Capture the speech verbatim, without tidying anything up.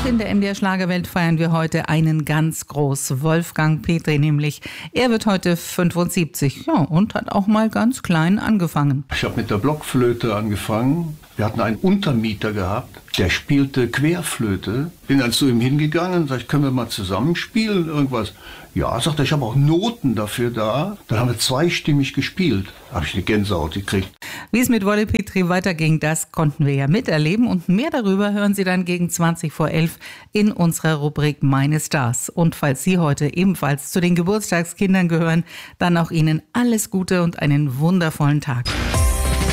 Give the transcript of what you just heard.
Und in der M D R Schlagerwelt feiern wir heute einen ganz groß, Wolfgang Petri nämlich. Er wird heute fünfundsiebzig, ja, und hat auch mal ganz klein angefangen. Ich habe mit der Blockflöte angefangen. Wir hatten einen Untermieter gehabt, der spielte Querflöte. Bin dann zu ihm hingegangen und sagte, können wir mal zusammen spielen, irgendwas? Ja, sagt er, ich habe auch Noten dafür da. Dann haben wir zweistimmig gespielt. Da habe ich eine Gänsehaut gekriegt. Wie es mit Wolle Petri weiterging, das konnten wir ja miterleben. Und mehr darüber hören Sie dann gegen zwanzig vor elf in unserer Rubrik Meine Stars. Und falls Sie heute ebenfalls zu den Geburtstagskindern gehören, dann auch Ihnen alles Gute und einen wundervollen Tag.